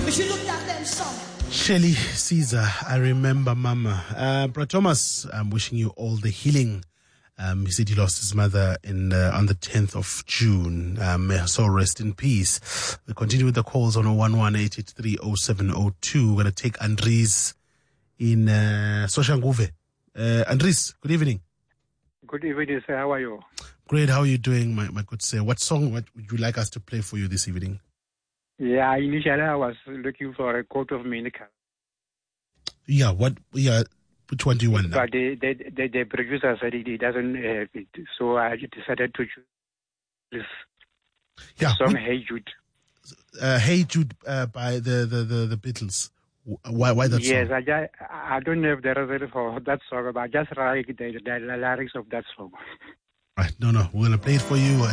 Shelly Caesar, I remember Mama. Bro Thomas, I'm wishing you all the healing. He said he lost his mother on the 10th of June. May her soul rest in peace. We continue with the calls on 011-883-0702. We're going to take Andries in Soshanguve. Andries, good evening. Good evening, sir. How are you? Great. How are you doing, my good sir? What song would you like us to play for you this evening? Yeah, initially I was looking for a coat of many colors. Yeah, which one do you want now? But the producer said it doesn't have it, so I decided to choose this song, Hey Jude. Hey Jude by the Beatles. Why that song? Yes, I don't know if there is a for that song, but I just like the lyrics of that song. Right, no, we're going to play it for you.